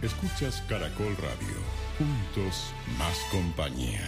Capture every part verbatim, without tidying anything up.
Escuchas Caracol Radio. Juntos, más compañía.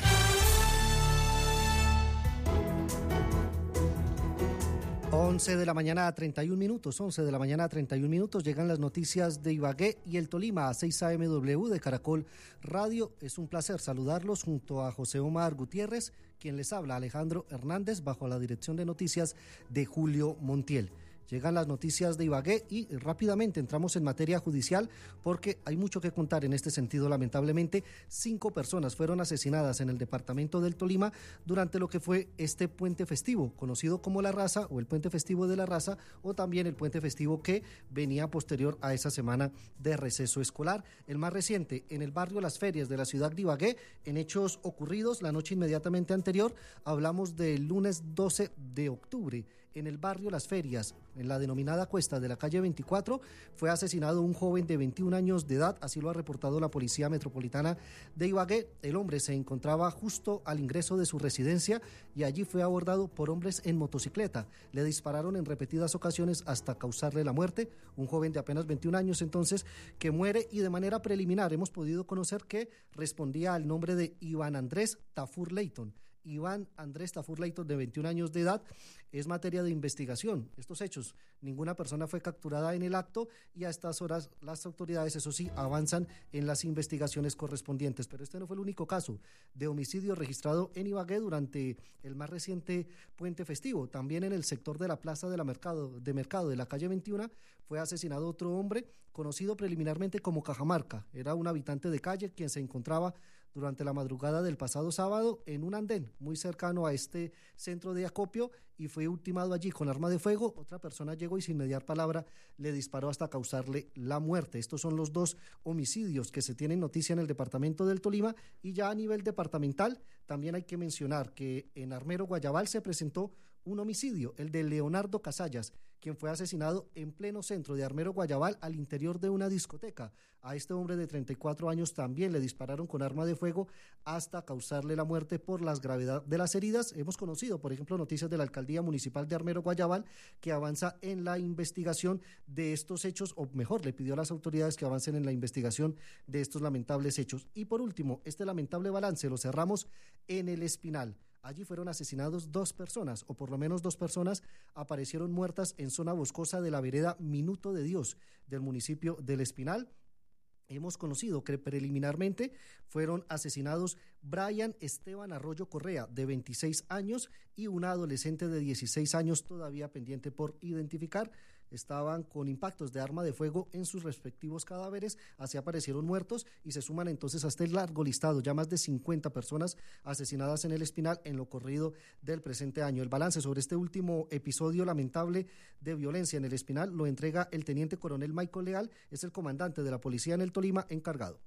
once de la mañana a treinta y un minutos, once de la mañana a treinta y un minutos, llegan las noticias de Ibagué y el Tolima a seis A M W de Caracol Radio. Es un placer saludarlos junto a José Omar Gutiérrez, quien les habla, Alejandro Hernández, bajo la dirección de noticias de Julio Montiel. Llegan las noticias de Ibagué y rápidamente entramos en materia judicial porque hay mucho que contar en este sentido. Lamentablemente, cinco personas fueron asesinadas en el departamento del Tolima durante lo que fue este puente festivo, conocido como La Raza o el puente festivo de La Raza, o también el puente festivo que venía posterior a esa semana de receso escolar. El más reciente, en el barrio Las Ferias de la ciudad de Ibagué, en hechos ocurridos la noche inmediatamente anterior. Hablamos del lunes doce de octubre, en el barrio Las Ferias, en la denominada Cuesta de la calle veinticuatro, fue asesinado un joven de veintiún años de edad, así lo ha reportado la Policía Metropolitana de Ibagué. El hombre se encontraba justo al ingreso de su residencia y allí fue abordado por hombres en motocicleta. Le dispararon en repetidas ocasiones hasta causarle la muerte. Un joven de apenas veintiún años entonces que muere, y de manera preliminar hemos podido conocer que respondía al nombre de Iván Andrés Tafur Leighton. Iván Andrés Tafur Leighton, de veintiún años de edad. Es materia de investigación estos hechos. Ninguna persona fue capturada en el acto y a estas horas las autoridades, eso sí, avanzan en las investigaciones correspondientes. Pero este no fue el único caso de homicidio registrado en Ibagué durante el más reciente puente festivo. También en el sector de la plaza de, la mercado, de mercado de la calle veintiuno fue asesinado otro hombre conocido preliminarmente como Cajamarca. Era un habitante de calle quien se encontraba durante la madrugada del pasado sábado en un andén muy cercano a este centro de acopio y fue ultimado allí con arma de fuego. Otra persona llegó y sin mediar palabra le disparó hasta causarle la muerte. Estos son los dos homicidios que se tienen noticia en el departamento del Tolima. Y ya a nivel departamental también hay que mencionar que en Armero Guayabal se presentó un homicidio, el de Leonardo Casallas, quien fue asesinado en pleno centro de Armero Guayabal al interior de una discoteca. A este hombre de treinta y cuatro años también le dispararon con arma de fuego hasta causarle la muerte por la gravedad de las heridas. Hemos conocido, por ejemplo, noticias de la Alcaldía Municipal de Armero Guayabal que avanza en la investigación de estos hechos, o mejor, le pidió a las autoridades que avancen en la investigación de estos lamentables hechos. Y por último, este lamentable balance lo cerramos en El Espinal. Allí fueron asesinados dos personas, o por lo menos dos personas aparecieron muertas en zona boscosa de la vereda Minuto de Dios del municipio del Espinal. Hemos conocido que preliminarmente fueron asesinados Brian Esteban Arroyo Correa, de veintiséis años, y una adolescente de dieciséis años todavía pendiente por identificar. Estaban con impactos de arma de fuego en sus respectivos cadáveres, así aparecieron muertos, y se suman entonces a este largo listado ya más de cincuenta personas asesinadas en El Espinal en lo corrido del presente año. El balance sobre este último episodio lamentable de violencia en El Espinal lo entrega el teniente coronel Michael Leal, es el comandante de la policía en el Tolima encargado.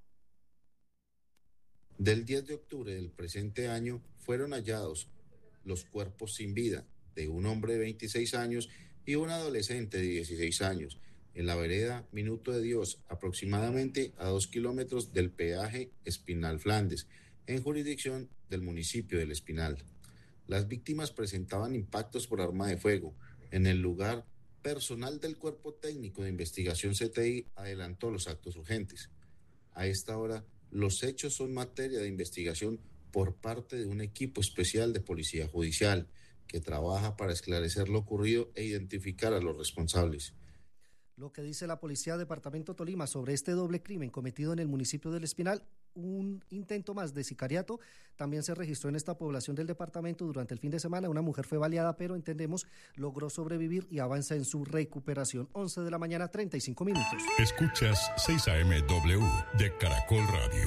Del diez de octubre del presente año fueron hallados los cuerpos sin vida de un hombre de veintiséis años y un adolescente de dieciséis años en la vereda Minuto de Dios, aproximadamente a dos kilómetros del peaje Espinal Flandes, en jurisdicción del municipio del Espinal. Las víctimas presentaban impactos por arma de fuego. En el lugar, personal del Cuerpo Técnico de Investigación C T I adelantó los actos urgentes. A esta hora, los hechos son materia de investigación por parte de un equipo especial de Policía Judicial que trabaja para esclarecer lo ocurrido e identificar a los responsables. Lo que dice la Policía Departamento Tolima sobre este doble crimen cometido en el municipio del Espinal, un intento más de sicariato, también se registró en esta población del departamento durante el fin de semana. Una mujer fue baleada, pero entendemos logró sobrevivir y avanza en su recuperación. once de la mañana, treinta y cinco minutos. Escuchas seis A M W de Caracol Radio.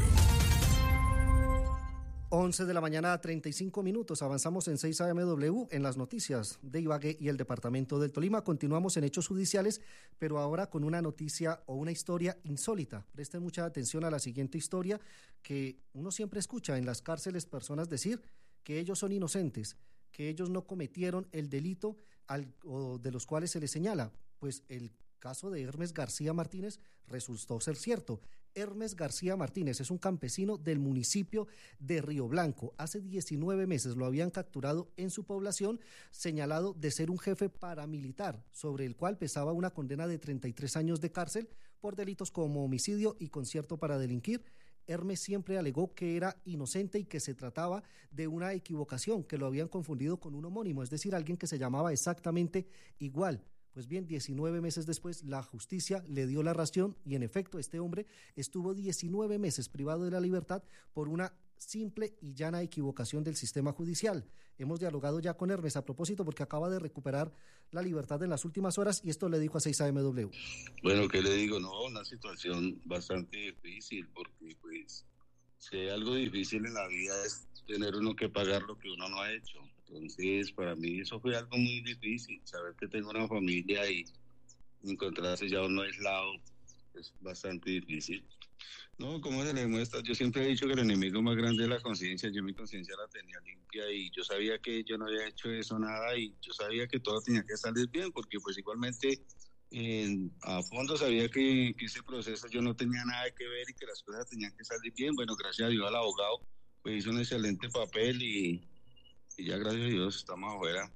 once de la mañana, treinta y cinco minutos. Avanzamos en seis A M W en las noticias de Ibagué y el departamento del Tolima. Continuamos en hechos judiciales, pero ahora con una noticia o una historia insólita. Presten mucha atención a la siguiente historia, que uno siempre escucha en las cárceles personas decir que ellos son inocentes, que ellos no cometieron el delito al, o de los cuales se les señala. Pues el caso de Hermes García Martínez resultó ser cierto. Hermes García Martínez es un campesino del municipio de Río Blanco. Hace diecinueve meses lo habían capturado en su población, señalado de ser un jefe paramilitar, sobre el cual pesaba una condena de treinta y tres años de cárcel por delitos como homicidio y concierto para delinquir. Hermes siempre alegó que era inocente y que se trataba de una equivocación, que lo habían confundido con un homónimo, es decir, alguien que se llamaba exactamente igual. Pues bien, diecinueve meses después, la justicia le dio la razón y, en efecto, este hombre estuvo diecinueve meses privado de la libertad por una simple y llana equivocación del sistema judicial. Hemos dialogado ya con Hermes a propósito porque acaba de recuperar la libertad en las últimas horas y esto le dijo a seis A M W. Bueno, ¿qué le digo? No, una situación bastante difícil porque, pues, si hay algo difícil en la vida es tener uno que pagar lo que uno no ha hecho. Entonces, para mí eso fue algo muy difícil, saber que tengo una familia y encontrarse ya uno aislado es bastante difícil. No, ¿cómo se le demuestra? Yo siempre he dicho que el enemigo más grande es la conciencia. Yo mi conciencia la tenía limpia y yo sabía que yo no había hecho eso nada y yo sabía que todo tenía que salir bien porque pues igualmente en, a fondo sabía que, que ese proceso yo no tenía nada que ver y que las cosas tenían que salir bien. Bueno, gracias a Dios al abogado pues hizo un excelente papel y, y ya gracias a Dios estamos afuera.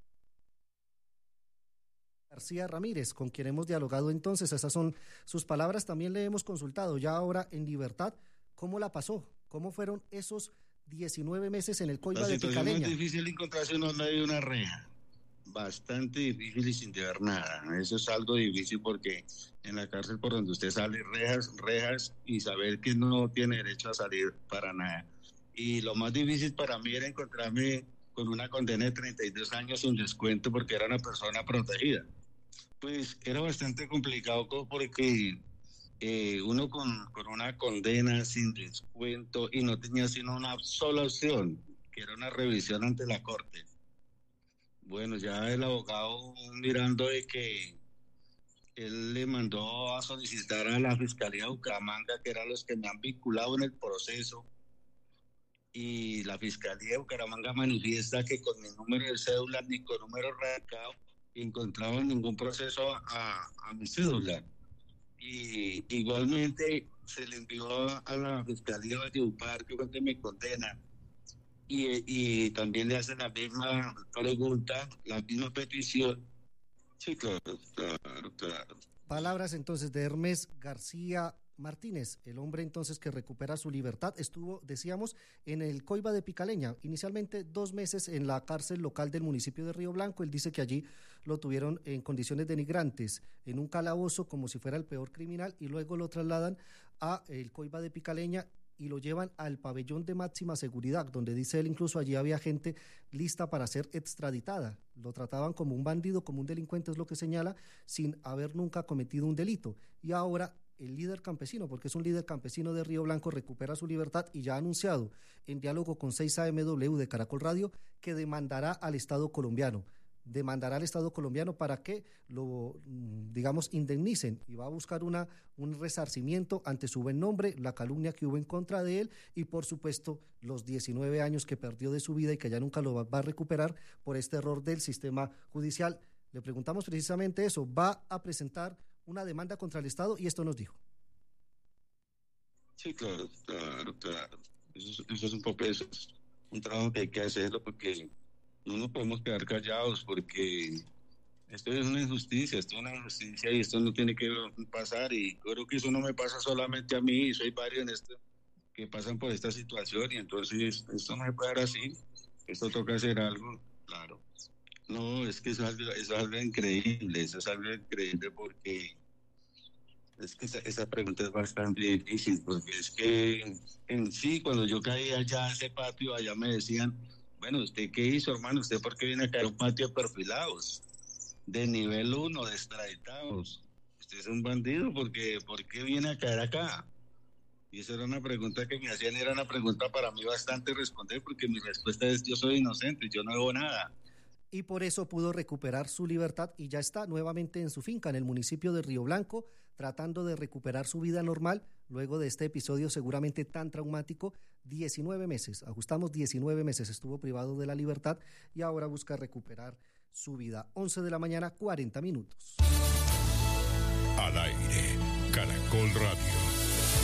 García Ramírez, con quien hemos dialogado entonces, esas son sus palabras, también le hemos consultado ya ahora en libertad, ¿cómo la pasó? ¿Cómo fueron esos diecinueve meses en el Coiba de Picaleña? La situación es difícil encontrarse uno en medio de una reja, bastante difícil y sin deber nada, eso es algo difícil porque en la cárcel por donde usted sale, rejas, rejas y saber que no tiene derecho a salir para nada. Y lo más difícil para mí era encontrarme con una condena de treinta y dos años sin descuento porque era una persona protegida. Pues era bastante complicado porque eh, uno con, con una condena sin descuento y no tenía sino una sola opción, que era una revisión ante la corte. Bueno, ya el abogado mirando de que él le mandó a solicitar a la Fiscalía de Bucaramanga, que eran los que me han vinculado en el proceso, y la Fiscalía de Bucaramanga manifiesta que con mi número de cédula ni con número radicado encontraban ningún proceso a, a mi cédula. Y igualmente se le envió a la Fiscalía de Valledupar que cuando me condena y, y también le hacen la misma pregunta, la misma petición. Sí, claro, claro, claro. Palabras entonces de Hermes García Martínez, el hombre entonces que recupera su libertad, estuvo, decíamos, en el Coiba de Picaleña, inicialmente dos meses en la cárcel local del municipio de Río Blanco. Él dice que allí lo tuvieron en condiciones denigrantes, en un calabozo como si fuera el peor criminal, y luego lo trasladan a el Coiba de Picaleña y lo llevan al pabellón de máxima seguridad, donde dice él incluso allí había gente lista para ser extraditada. Lo trataban como un bandido, como un delincuente, es lo que señala, sin haber nunca cometido un delito. Y ahora el líder campesino, porque es un líder campesino de Río Blanco, recupera su libertad y ya ha anunciado en diálogo con seis A M W de Caracol Radio que demandará al Estado colombiano. demandará al Estado colombiano para que lo, digamos, indemnicen, y va a buscar una, un resarcimiento ante su buen nombre, la calumnia que hubo en contra de él y, por supuesto, los diecinueve años que perdió de su vida y que ya nunca lo va, va a recuperar por este error del sistema judicial. Le preguntamos precisamente eso, ¿va a presentar una demanda contra el Estado? Y esto nos dijo. Sí, claro, claro, claro. Eso, eso es un poco, eso es un trabajo que hay que hacerlo porque no nos podemos quedar callados porque esto es una injusticia, esto es una injusticia y esto no tiene que pasar, y creo que eso no me pasa solamente a mí, soy varios en esto que pasan por esta situación, y entonces esto no se puede dar así, esto toca hacer algo, claro. No, es que eso es algo, eso es algo increíble, eso es algo increíble porque es que esa, esa pregunta es bastante difícil, porque es que en sí, cuando yo caí allá a ese patio, allá me decían, bueno, ¿usted qué hizo, hermano? ¿Usted por qué viene a caer un patio de perfilados? De nivel uno, de extraditados. Usted es un bandido, porque ¿por qué viene a caer acá? Y esa era una pregunta que me hacían, era una pregunta para mí bastante responder, porque mi respuesta es, yo soy inocente, yo no hago nada. Y por eso pudo recuperar su libertad y ya está nuevamente en su finca en el municipio de Río Blanco, tratando de recuperar su vida normal luego de este episodio seguramente tan traumático. diecinueve meses, ajustamos diecinueve meses, estuvo privado de la libertad y ahora busca recuperar su vida. once de la mañana, cuarenta minutos. Al aire, Caracol Radio.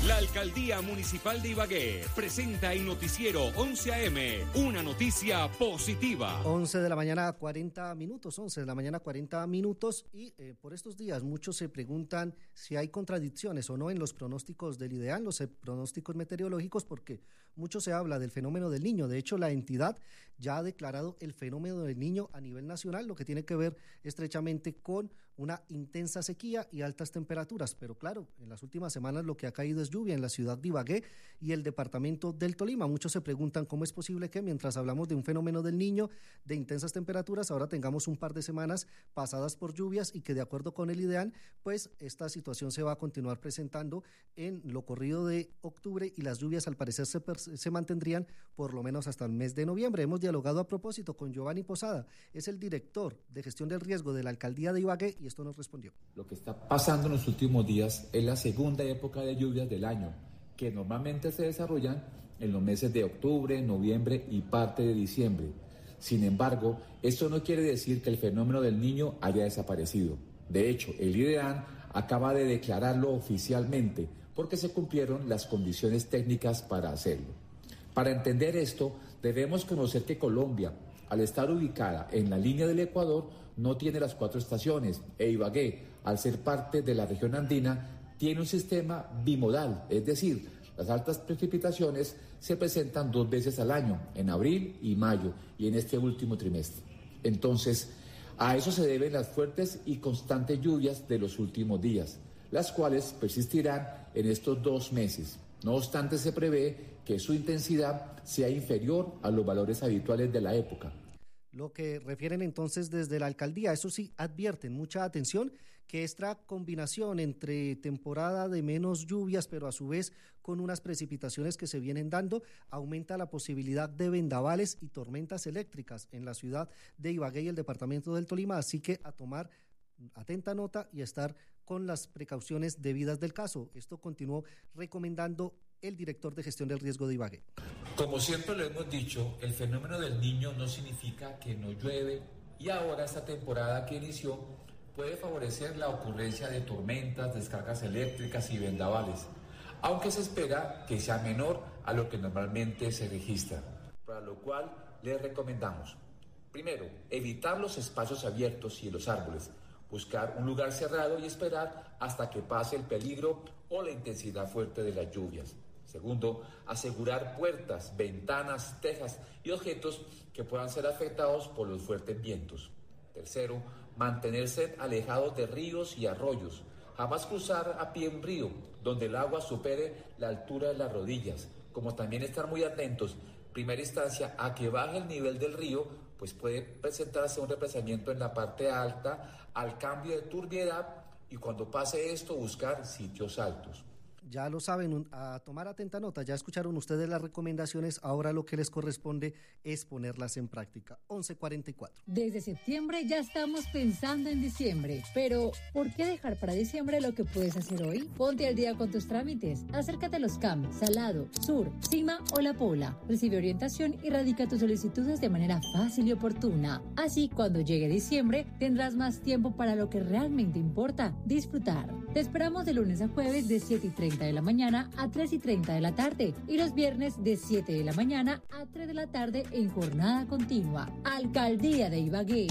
La Alcaldía Municipal de Ibagué presenta el noticiero once a eme, una noticia positiva. once de la mañana, cuarenta minutos, once de la mañana, cuarenta minutos, y eh, por estos días muchos se preguntan si hay contradicciones o no en los pronósticos del IDEAN, los eh, pronósticos meteorológicos, porque mucho se habla del fenómeno del Niño. De hecho, la entidad ya ha declarado el fenómeno del Niño a nivel nacional, lo que tiene que ver estrechamente con una intensa sequía y altas temperaturas, pero claro, en las últimas semanas lo que ha caído es lluvia en la ciudad de Ibagué y el departamento del Tolima. Muchos se preguntan cómo es posible que mientras hablamos de un fenómeno del Niño, de intensas temperaturas, ahora tengamos un par de semanas pasadas por lluvias y que de acuerdo con el IDEAN, pues esta situación se va a continuar presentando en lo corrido de octubre y las lluvias al parecer se, se mantendrían por lo menos hasta el mes de noviembre. Hemos dialogado a propósito con Giovanni Posada, es el director de gestión del riesgo de la alcaldía de Ibagué, y esto nos respondió. Lo que está pasando en los últimos días es la segunda época de lluvias del año, que normalmente se desarrollan en los meses de octubre, noviembre y parte de diciembre. Sin embargo, esto no quiere decir que el fenómeno del Niño haya desaparecido. De hecho, el IDEAN acaba de declararlo oficialmente porque se cumplieron las condiciones técnicas para hacerlo. Para entender esto, debemos conocer que Colombia, al estar ubicada en la línea del Ecuador, no tiene las cuatro estaciones, e Ibagué, al ser parte de la región andina, tiene un sistema bimodal, es decir, las altas precipitaciones se presentan dos veces al año, en abril y mayo, y en este último trimestre. Entonces, a eso se deben las fuertes y constantes lluvias de los últimos días, las cuales persistirán en estos dos meses. No obstante, se prevé que su intensidad sea inferior a los valores habituales de la época. Lo que refieren entonces desde la alcaldía, eso sí, advierten mucha atención que esta combinación entre temporada de menos lluvias, pero a su vez con unas precipitaciones que se vienen dando, aumenta la posibilidad de vendavales y tormentas eléctricas en la ciudad de Ibagué y el departamento del Tolima, así que a tomar atenta nota y a estar con las precauciones debidas del caso. Esto continuó recomendando el director de gestión del riesgo de Ibagué. Como siempre lo hemos dicho, el fenómeno del Niño no significa que no llueve, y ahora esta temporada que inició puede favorecer la ocurrencia de tormentas, descargas eléctricas y vendavales, aunque se espera que sea menor a lo que normalmente se registra, para lo cual les recomendamos: primero, evitar los espacios abiertos y los árboles, buscar un lugar cerrado y esperar hasta que pase el peligro o la intensidad fuerte de las lluvias. Segundo, asegurar puertas, ventanas, tejas y objetos que puedan ser afectados por los fuertes vientos. Tercero, mantenerse alejados de ríos y arroyos. Jamás cruzar a pie un río donde el agua supere la altura de las rodillas. Como también estar muy atentos, en primera instancia, a que baje el nivel del río, pues puede presentarse un represamiento en la parte alta, al cambio de turbiedad, y cuando pase esto, buscar sitios altos. Ya lo saben, a tomar atenta nota, ya escucharon ustedes las recomendaciones, ahora lo que les corresponde es ponerlas en práctica. once cuarenta y cuatro. Desde septiembre ya estamos pensando en diciembre, pero ¿por qué dejar para diciembre lo que puedes hacer hoy? Ponte al día con tus trámites, acércate a los C A M, Salado, Sur, Cima o La Pola. Recibe orientación y radica tus solicitudes de manera fácil y oportuna. Así, cuando llegue diciembre, tendrás más tiempo para lo que realmente importa, disfrutar. Te esperamos de lunes a jueves de siete y treinta de la mañana a tres y treinta de la tarde y los viernes de siete de la mañana a tres de la tarde en jornada continua. Alcaldía de Ibagué.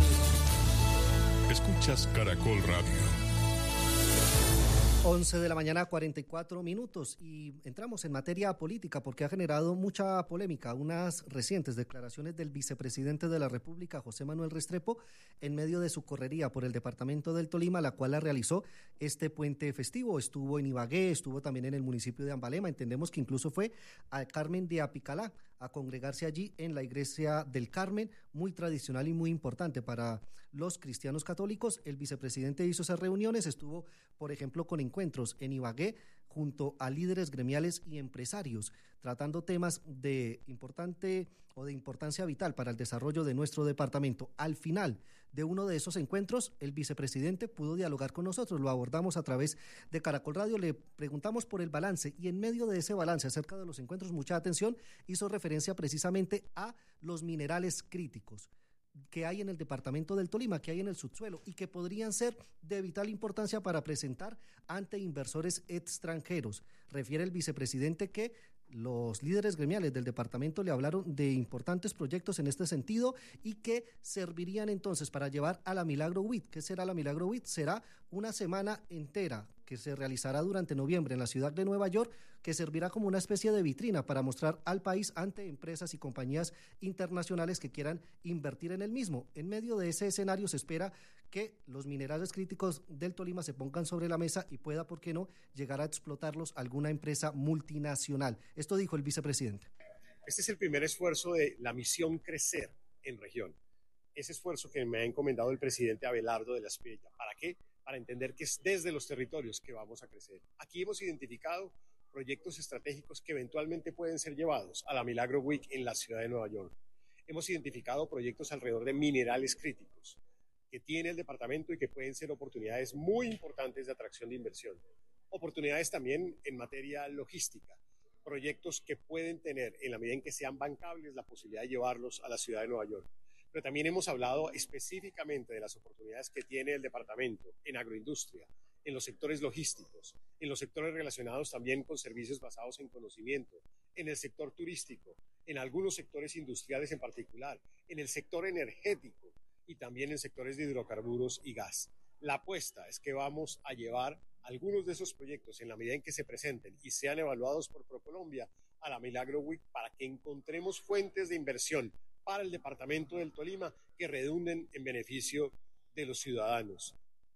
Escuchas Caracol Radio. once de la mañana, cuarenta y cuatro minutos, y entramos en materia política porque ha generado mucha polémica unas recientes declaraciones del vicepresidente de la República, José Manuel Restrepo, en medio de su correría por el departamento del Tolima, la cual la realizó este puente festivo. Estuvo en Ibagué, estuvo también en el municipio de Ambalema, entendemos que incluso fue a Carmen de Apicalá a congregarse allí en la iglesia del Carmen, muy tradicional y muy importante para los cristianos católicos. El vicepresidente hizo esas reuniones, estuvo, por ejemplo, con encuentros en Ibagué junto a líderes gremiales y empresarios, tratando temas de importante o de importancia vital para el desarrollo de nuestro departamento. Al final de uno de esos encuentros, el vicepresidente pudo dialogar con nosotros, lo abordamos a través de Caracol Radio, le preguntamos por el balance y en medio de ese balance acerca de los encuentros, mucha atención, hizo referencia precisamente a los minerales críticos. que hay en el departamento del Tolima, que hay en el subsuelo y que podrían ser de vital importancia para presentar ante inversores extranjeros. Refiere el vicepresidente que los líderes gremiales del departamento le hablaron de importantes proyectos en este sentido y que servirían entonces para llevar a la Milagro Week. ¿Qué será la Milagro Week? Será una semana entera que se realizará durante noviembre en la ciudad de Nueva York, que servirá como una especie de vitrina para mostrar al país ante empresas y compañías internacionales que quieran invertir en el mismo. En medio de ese escenario se espera que los minerales críticos del Tolima se pongan sobre la mesa y pueda, ¿por qué no?, llegar a explotarlos alguna empresa multinacional. Esto dijo el vicepresidente. Este es el primer esfuerzo de la misión Crecer en región. Ese esfuerzo que me ha encomendado el presidente Abelardo de la Espriella. ¿Para qué? Para entender que es desde los territorios que vamos a crecer. Aquí hemos identificado proyectos estratégicos que eventualmente pueden ser llevados a la Milagro Week en la ciudad de Nueva York. Hemos identificado proyectos alrededor de minerales críticos que tiene el departamento y que pueden ser oportunidades muy importantes de atracción de inversión. Oportunidades también en materia logística, proyectos que pueden tener, en la medida en que sean bancables, la posibilidad de llevarlos a la ciudad de Nueva York. Pero también hemos hablado específicamente de las oportunidades que tiene el departamento en agroindustria, en los sectores logísticos, en los sectores relacionados también con servicios basados en conocimiento, en el sector turístico, en algunos sectores industriales en particular, en el sector energético y también en sectores de hidrocarburos y gas. La apuesta es que vamos a llevar algunos de esos proyectos, en la medida en que se presenten y sean evaluados por ProColombia, a la Milagro Week para que encontremos fuentes de inversión para el departamento del Tolima que redunden en beneficio de los ciudadanos.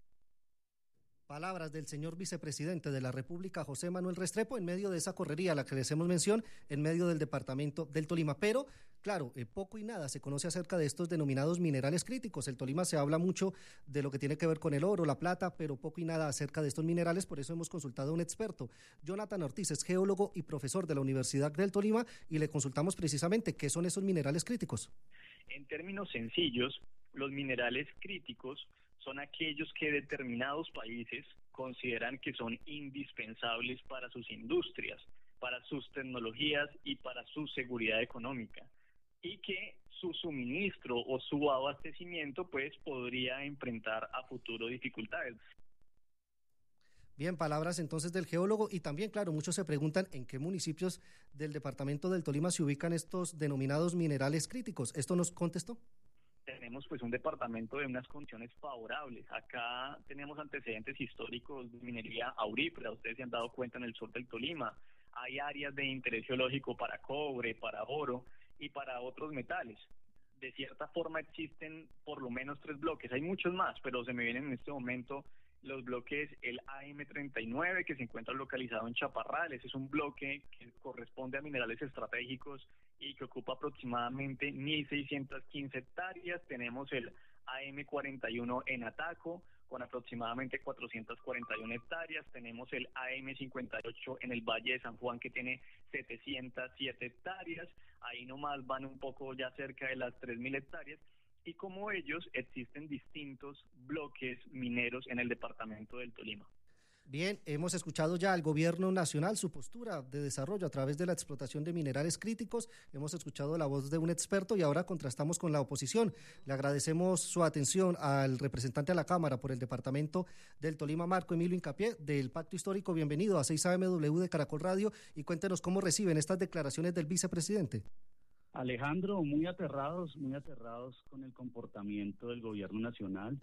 Palabras del señor vicepresidente de la República, José Manuel Restrepo, en medio de esa correría a la que le hacemos mención, en medio del departamento del Tolima. Pero, claro, eh, poco y nada se conoce acerca de estos denominados minerales críticos. El Tolima se habla mucho de lo que tiene que ver con el oro, la plata, pero poco y nada acerca de estos minerales. Por eso hemos consultado a un experto. Jonathan Ortiz es geólogo y profesor de la Universidad del Tolima y le consultamos precisamente qué son esos minerales críticos. En términos sencillos, los minerales críticos son aquellos que determinados países consideran que son indispensables para sus industrias, para sus tecnologías y para su seguridad económica, y que su suministro o su abastecimiento pues podría enfrentar a futuro dificultades. Bien, palabras entonces del geólogo y también, claro, muchos se preguntan en qué municipios del departamento del Tolima se ubican estos denominados minerales críticos. ¿Esto nos contestó? Tenemos pues un departamento de unas condiciones favorables. Acá tenemos antecedentes históricos de minería aurífera, ustedes se han dado cuenta, en el sur del Tolima. Hay áreas de interés geológico para cobre, para oro y para otros metales. De cierta forma existen por lo menos tres bloques, hay muchos más, pero se me vienen en este momento los bloques, el A M treinta y nueve, que se encuentra localizado en Chaparral. Ese es un bloque que corresponde a minerales estratégicos y que ocupa aproximadamente mil seiscientas quince hectáreas. Tenemos el A M cuarenta y uno en Ataco, con aproximadamente cuatrocientas cuarenta y una hectáreas. Tenemos el A M cincuenta y ocho en el Valle de San Juan, que tiene setecientas siete hectáreas. Ahí nomás van un poco ya cerca de las tres mil hectáreas. Y como ellos, existen distintos bloques mineros en el departamento del Tolima. Bien, hemos escuchado ya al gobierno nacional su postura de desarrollo a través de la explotación de minerales críticos, hemos escuchado la voz de un experto y ahora contrastamos con la oposición. Le agradecemos su atención al representante de la Cámara por el departamento del Tolima, Marco Emilio Hincapié, del Pacto Histórico. Bienvenido a seis A M W de Caracol Radio y cuéntenos cómo reciben estas declaraciones del vicepresidente. Alejandro, muy aterrados, muy aterrados con el comportamiento del gobierno nacional,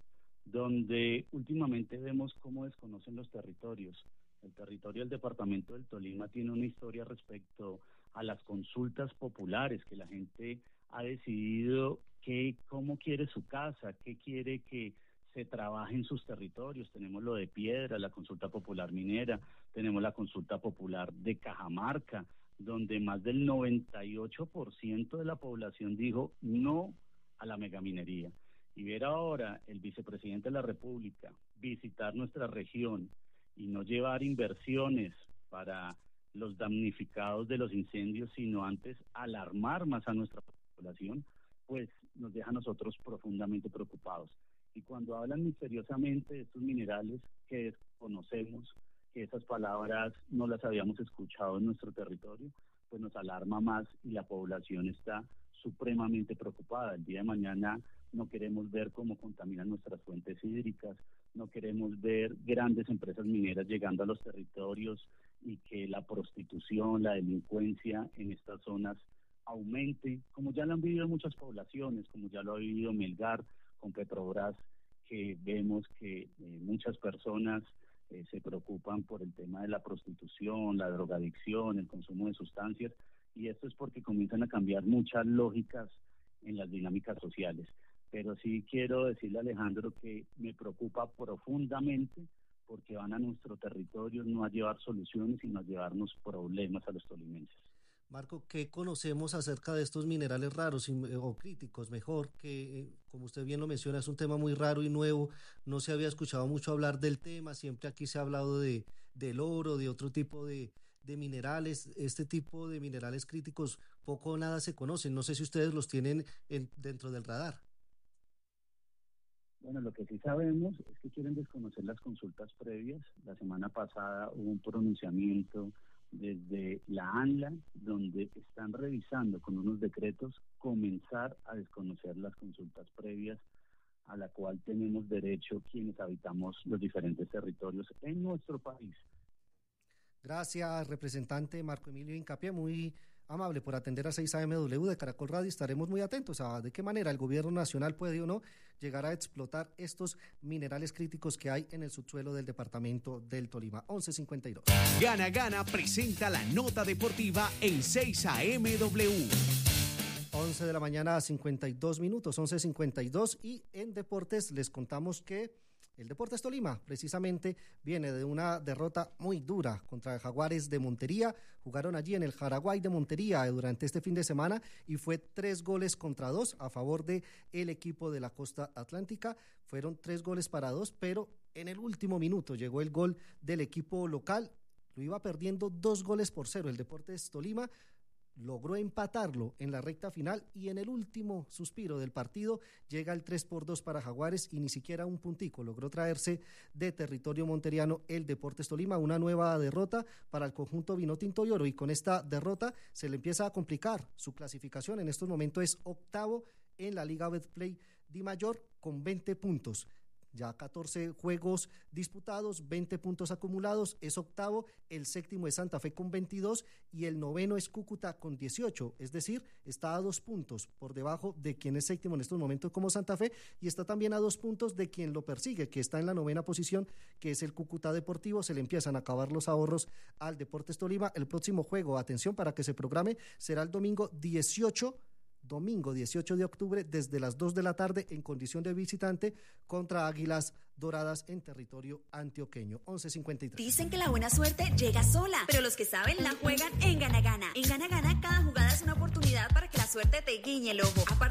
donde últimamente vemos cómo desconocen los territorios. El territorio del departamento del Tolima tiene una historia respecto a las consultas populares, que la gente ha decidido que, cómo quiere su casa, qué quiere que se trabaje en sus territorios. Tenemos lo de Piedra, la consulta popular minera, tenemos la consulta popular de Cajamarca, donde más del noventa y ocho por ciento de la población dijo no a la megaminería. Y ver ahora el vicepresidente de la República visitar nuestra región y no llevar inversiones para los damnificados de los incendios, sino antes alarmar más a nuestra población, pues nos deja a nosotros profundamente preocupados. Y cuando hablan misteriosamente de estos minerales que desconocemos, que esas palabras no las habíamos escuchado en nuestro territorio, pues nos alarma más y la población está supremamente preocupada. El día de mañana no queremos ver cómo contaminan nuestras fuentes hídricas, no queremos ver grandes empresas mineras llegando a los territorios y que la prostitución, la delincuencia en estas zonas aumente, como ya lo han vivido muchas poblaciones, como ya lo ha vivido Melgar con Petrobras, que vemos que eh, muchas personas eh, se preocupan por el tema de la prostitución, la drogadicción, el consumo de sustancias, y esto es porque comienzan a cambiar muchas lógicas en las dinámicas sociales. Pero sí quiero decirle a Alejandro que me preocupa profundamente porque van a nuestro territorio no a llevar soluciones, sino a llevarnos problemas a los tolimenses. Marco, ¿qué conocemos acerca de estos minerales raros o críticos? Mejor que, como usted bien lo menciona, es un tema muy raro y nuevo, no se había escuchado mucho hablar del tema, siempre aquí se ha hablado de del oro, de otro tipo de, de minerales, este tipo de minerales críticos poco o nada se conocen, no sé si ustedes los tienen en, dentro del radar. Bueno, lo que sí sabemos es que quieren desconocer las consultas previas. La semana pasada hubo un pronunciamiento desde la ANLA, donde están revisando con unos decretos comenzar a desconocer las consultas previas a la cual tenemos derecho quienes habitamos los diferentes territorios en nuestro país. Gracias, representante Marco Emilio Hincapié, muy amable por atender a seis A M W de Caracol Radio. Estaremos muy atentos a de qué manera el gobierno nacional puede o no llegar a explotar estos minerales críticos que hay en el subsuelo del departamento del Tolima. once cincuenta y dos. Gana Gana presenta la nota deportiva en seis A M W. once de la mañana, cincuenta y dos minutos, once cincuenta y dos, y en deportes les contamos que el Deportes Tolima precisamente viene de una derrota muy dura contra Jaguares de Montería. Jugaron allí en el Jaraguay de Montería durante este fin de semana y fue tres goles contra dos a favor de el equipo de la Costa Atlántica. Fueron tres goles para dos, pero en el último minuto llegó el gol del equipo local. Lo iba perdiendo dos goles por cero el Deportes Tolima. Logró empatarlo en la recta final y en el último suspiro del partido llega el tres por dos para Jaguares y ni siquiera un puntico logró traerse de territorio monteriano el Deportes Tolima. Una nueva derrota para el conjunto vinotinto y oro, y con esta derrota se le empieza a complicar su clasificación. En estos momentos es octavo en la Liga Betplay Di Mayor con veinte puntos. Ya catorce juegos disputados, veinte puntos acumulados, es octavo. El séptimo es Santa Fe con veintidós y el noveno es Cúcuta con dieciocho, es decir, está a dos puntos por debajo de quien es séptimo en estos momentos como Santa Fe, y está también a dos puntos de quien lo persigue, que está en la novena posición, que es el Cúcuta Deportivo. Se le empiezan a acabar los ahorros al Deportes Tolima. El próximo juego, atención para que se programe, será el domingo dieciocho Domingo dieciocho de octubre desde las dos de la tarde en condición de visitante contra Águilas Doradas en territorio antioqueño. once cincuenta y tres. Dicen que la buena suerte llega sola, pero los que saben la juegan en Gana Gana. En Gana Gana cada jugada es una oportunidad para que la suerte te guiñe el ojo. A